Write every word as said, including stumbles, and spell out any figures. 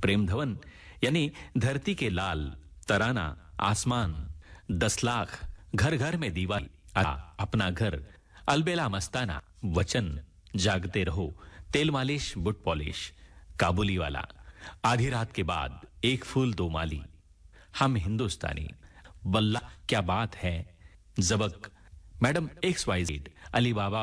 प्रेम धवन यानी धरती के लाल, तराना, आसमान, दस लाख, घर घर में दीवाली, अपना घर, अलबेला मस्ताना, वचन, जागते रहो, तेल मालिश, बुट पॉलिश, काबुली वाला, आधी रात के बाद, एक फूल दो माली, हम हिंदुस्तानी, वल्लाह क्या बात है, जबक, madam x Wai Z, Ali बाबा